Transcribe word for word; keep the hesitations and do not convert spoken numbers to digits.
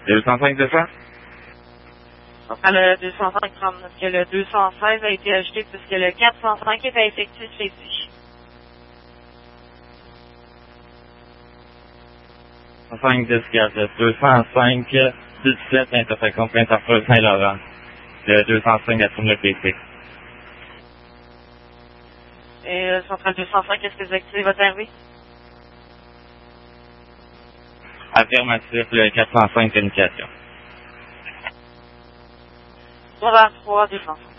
deux cent cinq deux cents? À le deux cent cinq trente-neuf, que le deux cent seize a été ajouté puisque le quatre cent cinq est à effectif ici. cinq dix quatre, deux cent cinq dix-sept, intersection Saint-Arthur Saint-Laurent. Le deux cent cinq à tourner le P C. Et euh, centrale deux cent cinq, est-ce que vous activez votre R V? Affirmatif, le quatre cent cinq communication. trois vingt-trois deux cent cinq.